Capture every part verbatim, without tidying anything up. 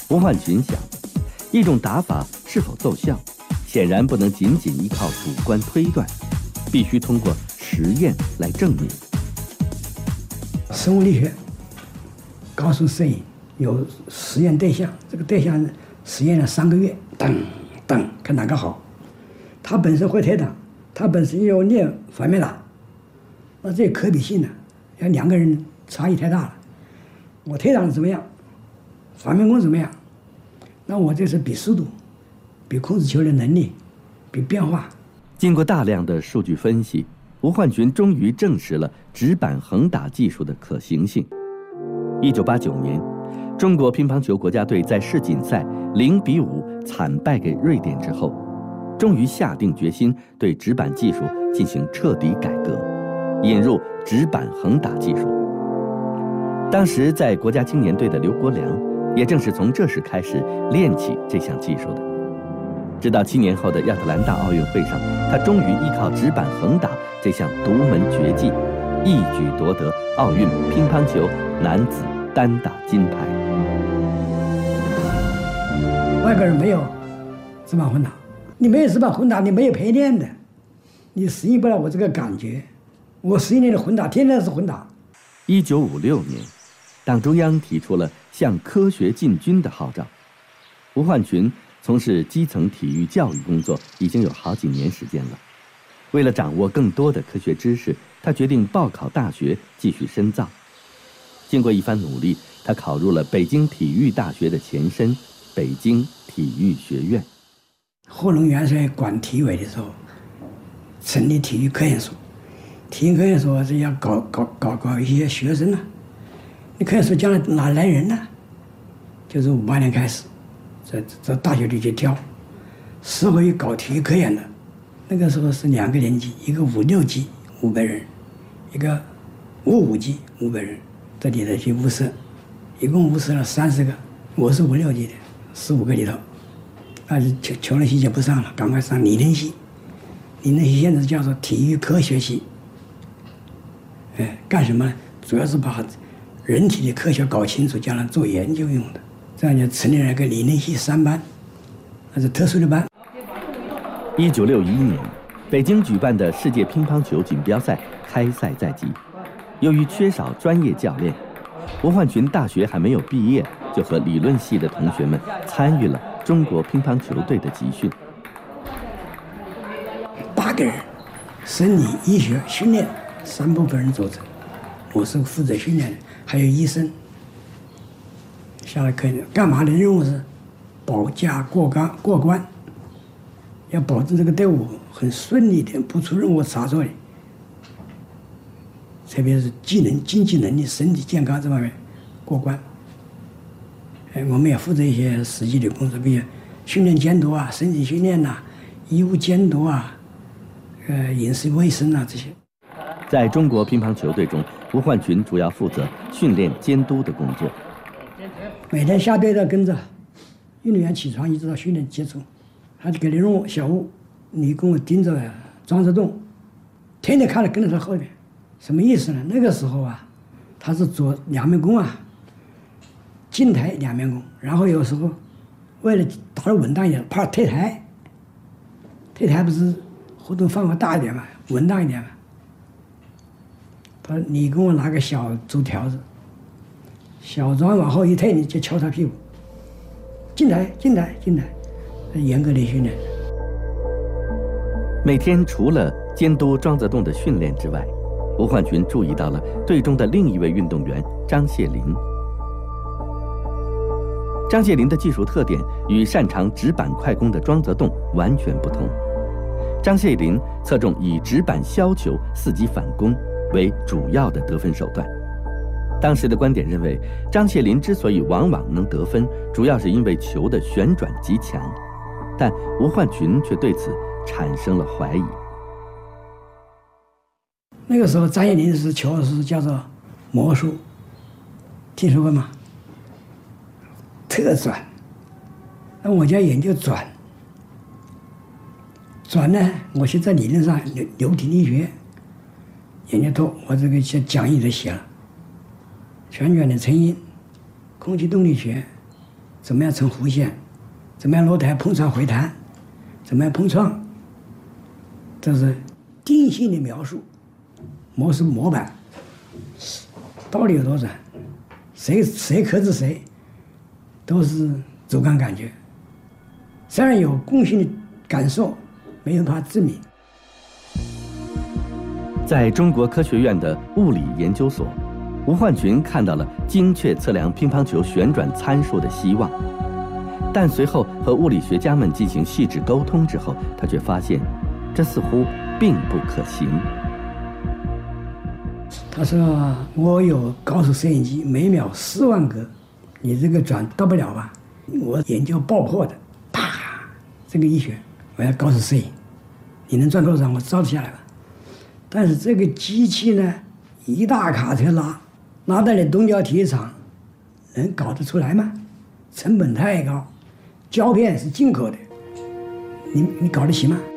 吴焕群想，一种打法是否奏效，显然不能仅仅依靠主观推断，必须通过实验来证明。 生物力学告诉摄影有实验对象，这个对象实验了三个月，等等看哪个好。他本身会推挡，他本身又练反面打，那这可比性呢？要两个人差异太大了。我推挡怎么样？反面攻怎么样？那我这是比速度，比控制球的能力，比变化。 经过大量的数据分析，吴焕群终于证实了直板横打技术的可行性。一九八九年，中国乒乓球国家队在世锦赛零比五惨败给瑞典之后，终于下定决心对直板技术进行彻底改革，引入直板横打技术。当时在国家青年队的刘国梁，也正是从这时开始练起这项技术的。直到七年后的亚特兰大奥运会上，他终于依靠直板横打这项独门绝技，一举夺得奥运乒乓球男子单打金牌。 外国人没有直板横打，你没有直板横打，你没有陪练的，你适应不了我这个感觉。我十一年的混打，天天是混打。 一九五六年，党中央提出了向科学进军的号召。吴焕群从事基层体育教育工作已经有好几年时间了。为了掌握更多的科学知识，他决定报考大学继续深造。经过一番努力，他考入了北京体育大学的前身北京体育学院。 贺龙元帅管体委的时候，成立体育科研所。体育科研所是要搞搞搞搞一些学生呢、啊，你科研所将来哪来人呢？就是五八年开始，在在大学里去挑，适合于搞体育科研的。那个时候是两个年级，一个五六级五百人，一个五五级五百人，这里头去物色，一共物色了三十个，我是五六级的，十五个里头，但是求求了系就不上了，赶快上理论系。理论系现在叫做体育科学系。哎，干什么呢？主要是把人体的科学搞清楚，将来做研究用的。这样就成立了一个理论系三班，那是特殊的班。 一九六一年，北京举办的世界乒乓球锦标赛开赛在即，由于缺少专业教练，吴焕群大学还没有毕业，就和理论系的同学们参与了中国乒乓球队的集训。 八个人，生理、医学、训练三部分人组成，我是负责训练的，还有医生。下来课干嘛的任务是保驾过关过关，要保证这个队伍很顺利的，不出任何差错的。特别是技能、经济能力、身体健康这方面过关。哎，我们也负责一些实际的工作，比如训练监督啊、身体训练呐、啊、医务监督啊、呃饮食卫生啊这些。 在中国乒乓球队中，吴焕群主要负责训练监督的工作。 每天下队都跟着运动员起床一直到训练结束，他就给你任务小吴，你跟我盯着庄则栋，天天看着跟着他后面，什么意思呢？那个时候啊，他是做两面弓啊，近台两面弓，然后有时候为了打得稳当一点，怕退台，退台不是活动范围大一点嘛，稳当一点嘛。他说你给我拿个小竹条子。小庄往后一退，你就敲他屁股，进来，进来，进来，严格的训练。 每天除了监督庄则栋的训练之外，吴焕群注意到了队中的另一位运动员张谢林。张谢林的技术特点与擅长直板快攻的庄则栋完全不同。张谢林侧重以直板削球、伺机反攻为主要的得分手段。当时的观点认为，张谢林之所以往往能得分，主要是因为球的旋转极强，但吴焕群却对此产生了怀疑。 那个时候，张谢林是球是叫做魔术，听说过吗？特转，那我就要研究转。转呢，我现在理论上流流体力学研究透，我这个些讲义都写了。旋转的成因、空气动力学、 怎么样成弧线，怎么样落台碰撞回弹，怎么样碰撞，这是定性的描述，模式模板，到底有多转，谁谁克制谁，都是主观感觉。虽然有共性的感受，没有办法证明。 在中国科学院的物理研究所，吴焕群看到了精确测量乒乓球旋转参数的希望，但随后和物理学家们进行细致沟通之后，他却发现，这似乎并不可行。 他说：“我有高速摄影机，每秒四万格，你这个转到不了吧？我研究爆破的，啪，这个一旋，我要高速摄影，你能转多少？我照下来吧。但是这个机器呢，一大卡车拉，拉到你东郊体育场，能搞得出来吗？成本太高，胶片是进口的，你你搞得起吗？”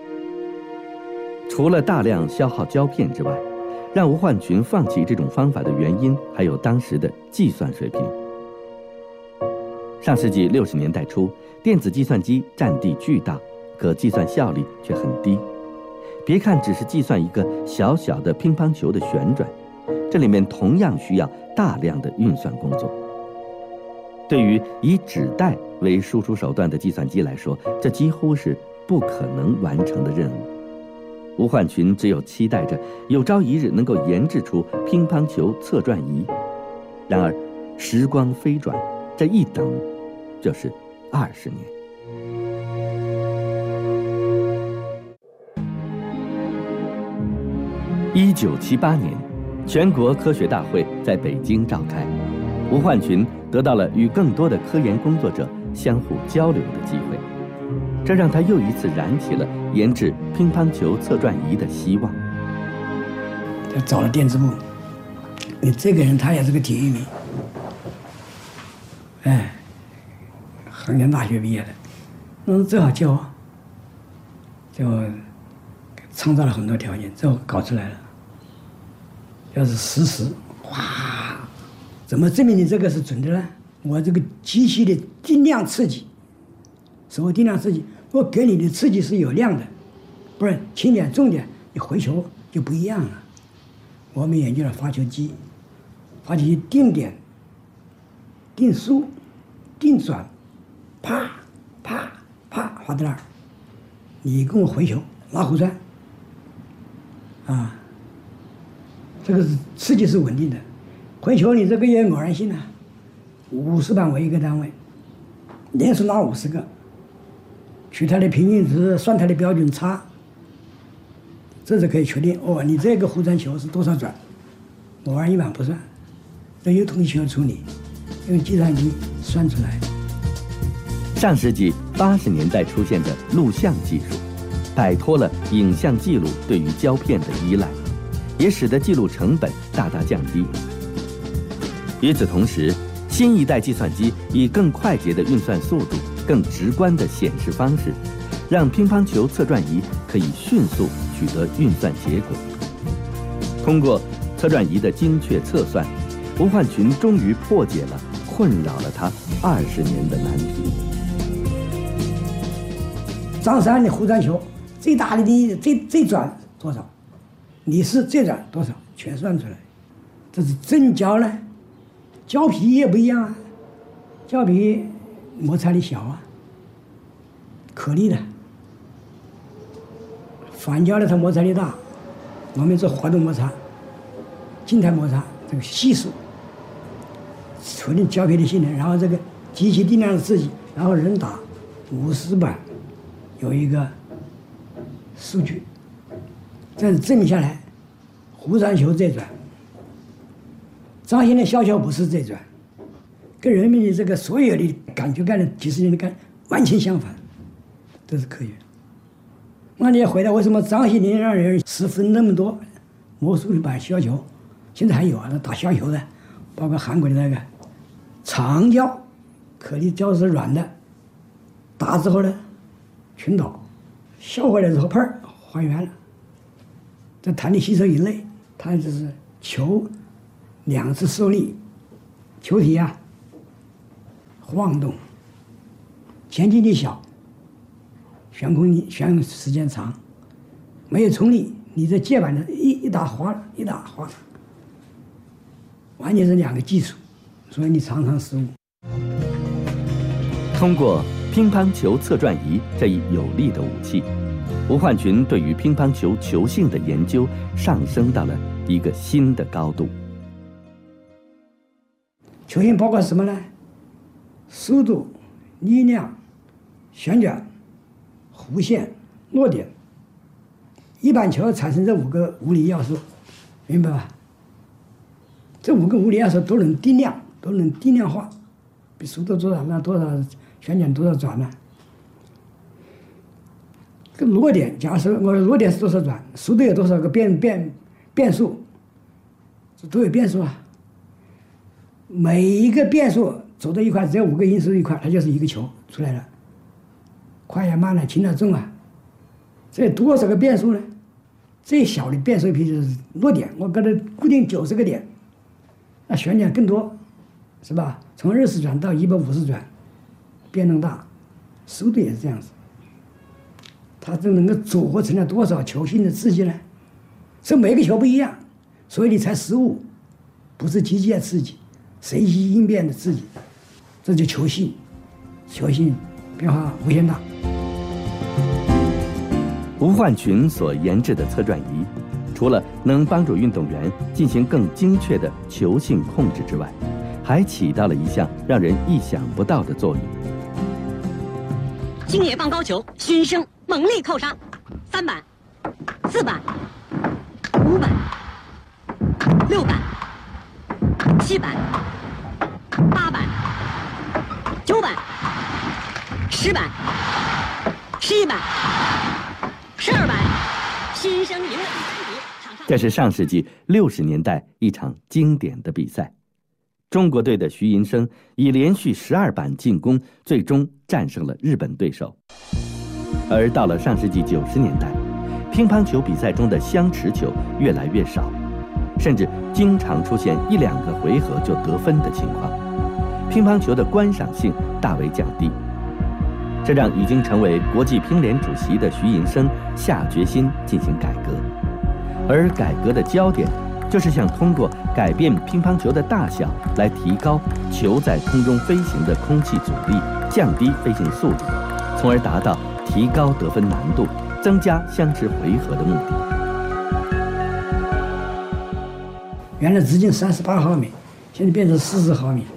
除了大量消耗胶片之外，让吴焕群放弃这种方法的原因，还有当时的计算水平。上世纪六十年代初，电子计算机占地巨大，可计算效率却很低。别看只是计算一个小小的乒乓球的旋转，这里面同样需要大量的运算工作。对于以纸带为输出手段的计算机来说，这几乎是不可能完成的任务。吴焕群只有期待着有朝一日能够研制出乒乓球测转仪。然而，时光飞转，这一等就是二十年。一九七八年，全国科学大会在北京召开，吴焕群得到了与更多的科研工作者相互交流的机会。这让他又一次燃起了研制乒乓球测转仪的希望。 他找了电子部，你这个人他也是个体育迷，哎，衡阳大学毕业的，那正好教我，就创造了很多条件，最后搞出来了。要是实时，哇，怎么证明你这个是准的呢？我这个机器的定量刺激，所谓定量刺激，我给你的刺激是有量的，不然轻点重点，你回球就不一样了。我们研究了发球机，发球机定点、定速、定转，啪啪啪划到那儿，你跟我回球拉弧转，啊，这个是刺激是稳定的，回球你这个也有偶然性啊，五十板为一个单位，连续拉五十个。取它的平均值，算它的标准差，这是可以确定哦。你这个弧转球是多少转？偶然一板不算，这有统计学处理，用计算机算出来。 上世纪八十年代出现的录像技术，摆脱了影像记录对于胶片的依赖，也使得记录成本大大降低。与此同时，新一代计算机以更快捷的运算速度、更直观的显示方式，让乒乓球测转仪可以迅速取得运算结果。通过测转仪的精确测算，吴焕群终于破解了困扰了他二十年的难题。 张三的弧转球最大的力最最转多少？你是最转多少？全算出来。这是正胶呢，胶皮也不一样啊，胶皮摩擦力小啊，颗粒的。反胶的它摩擦力大，我们做活动摩擦、静态摩擦，这个系数确定胶皮的性能，然后这个机器定量的刺激，然后人打五十板，有一个数据，这样证明下来，弧转球这转，张鑫的削球不是这转，跟人们的这个所有的感觉概念、几十年的概念完全相反，这是科学。那你要回答为什么张鑫林让人十分那么多魔术板削球，现在还有啊，那打削球的，包括韩国的那个长胶，颗粒胶是软的，打之后呢，全倒，削回来之后砰还原了，这弹力吸收以内，它就是球两次受力，球体啊晃动，前进力小，悬空力悬时间长，没有冲力，你这接板的一一打滑了，一打滑了，完全是两个技术，所以你常常失误。 通过乒乓球测转仪这一有力的武器，吴焕群对于乒乓球球性的研究上升到了一个新的高度。 球性包括什么呢？速度、力量、旋转、弧线、落点。一板球产生这五个物理要素，明白吧？这五个物理要素都能定量，都能定量化。比速度多少那多少旋转多少转呢？这个落点，假设我的落点是多少转，速度有多少个变变变数，这都有变数啊。每一个变数走到一块，只要五个因素一块，它就是一个球出来了。快呀、慢了、轻了、重啊，这有多少个变数呢？最小的变数比就是落点，我给它固定九十个点，那旋转更多，是吧？从二十转到一百五十转，变动大，速度也是这样子。它这能够组合成了多少球性的刺激呢？这每个球不一样，所以你才失误，不是机械刺激，随机应变的刺激，这就球性，球性变化无限大。 吴焕群所研制的测转仪，除了能帮助运动员进行更精确的球性控制之外，还起到了一项让人意想不到的作用。 星野放高球，循声猛力扣杀，三板、四板、五板、六板、七板、八板、九板、十板、十一板、十二板，新生赢了第三局。 这是上世纪六十年代一场经典的比赛。中国队的徐寅生以连续十二板进攻，最终战胜了日本对手。而到了上世纪九十年代，乒乓球比赛中的相持球越来越少，甚至经常出现一两个回合就得分的情况，乒乓球的观赏性大为降低。这让已经成为国际乒联主席的徐寅生下决心进行改革，而改革的焦点就是想通过改变乒乓球的大小来提高球在空中飞行的空气阻力，降低飞行速度，从而达到提高得分难度、增加相持回合的目的。 原来直径三十八毫米，现在变成四十毫米，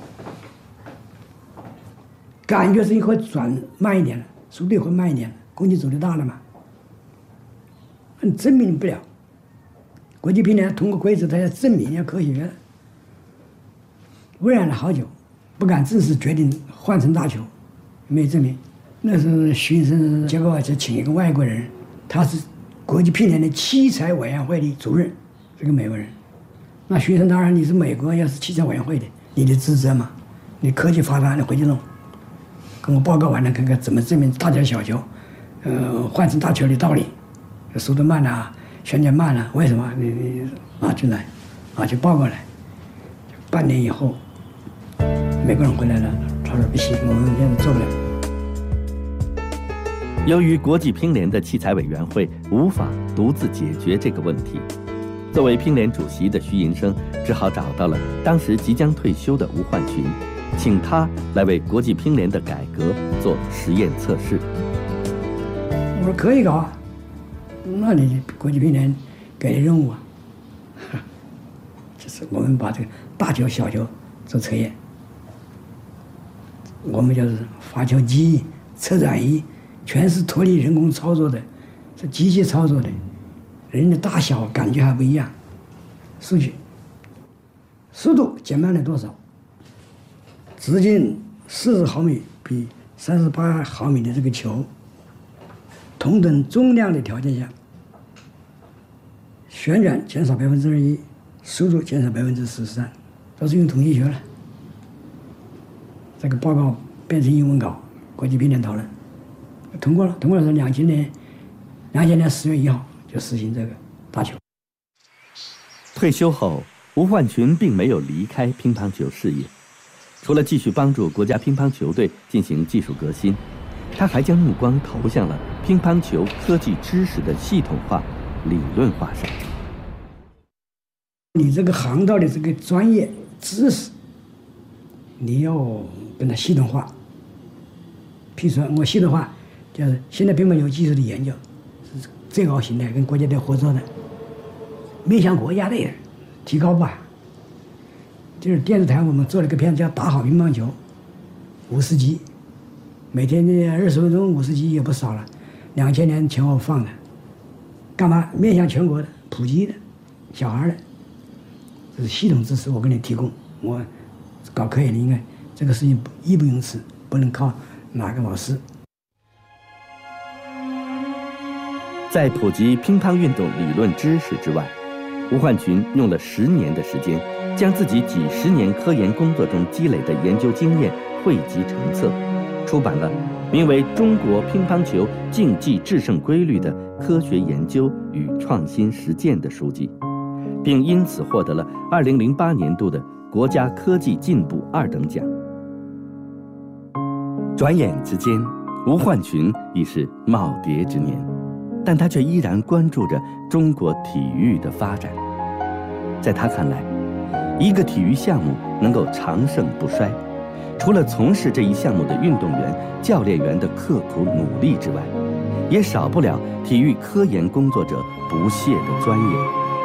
感觉是会转慢一点了，速度会慢一点了，空气阻力大了嘛，证明不了。国际乒联通过规则，它要证明要科学，污染了好久，不敢正式决定换成大球，没有证明。那时候徐寅生结果就请一个外国人，他是国际乒联的器材委员会的主任，是个美国人。那徐寅生当然你是美国要是器材委员会的，你得职责嘛，你科技发达你回去弄，跟我报告完了，看看怎么证明大球小球，呃，换成大球的道理，速度慢了。旋转慢了，为什么？你你拿进来，拿去报告来。半年以后，美国人回来了，他说不行，我们现在做不了。 由于国际乒联的器材委员会无法独自解决这个问题，作为乒联主席的徐寅生只好找到了当时即将退休的吴焕群，请他来为国际乒联的改革做实验测试。 我说可以搞啊。那你国际乒联给的任务啊，就是我们把这个大球、小球做测验，我们就是发球机、测转仪，全是脱离人工操作的，是机器操作的，人的大小感觉还不一样。数据，速度减慢了多少？直径四十毫米比三十八毫米的这个球。同等重量的条件下，旋转减少百分之二一，速度减少百分之十三，都是用统计学了。这个报告变成英文稿，国际乒联讨论，通过了。通过了是两千年，两千年十月一号就实行这个大球。 退休后，吴焕群并没有离开乒乓球事业， 除了继续帮助国家乒乓球队进行技术革新，他还将目光投向了乒乓球科技知识的系统化、理论化上。 你这个航道的这个专业知识，你要跟它系统化。譬如说，我系统化就是现在乒乓球技术的研究是最高形态，跟国家队合作的，面向国家队提高吧。就是电视台我们做了个片叫《打好乒乓球》，五十集，每天的二十分钟，五十集也不少了，两千年前后放的，干嘛？面向全国的、普及的、小孩的，这是系统知识，我给你提供。我搞科研的应该这个事情义不容辞，不能靠哪个老师。 在普及乒乓运动理论知识之外，吴焕群用了十年的时间，将自己几十年科研工作中积累的研究经验汇集成册，出版了名为《中国乒乓球竞技制胜规律的科学研究与创新实践》的书籍，并因此获得了二零零八年度的国家科技进步二等奖。转眼之间，吴焕群已是耄耋之年，但他却依然关注着中国体育的发展。在他看来，一个体育项目能够长盛不衰，除了从事这一项目的运动员、教练员的刻苦努力之外，也少不了体育科研工作者不懈的钻研。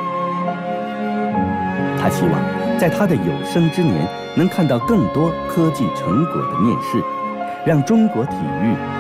他希望在他的有生之年能看到更多科技成果的面世，让中国体育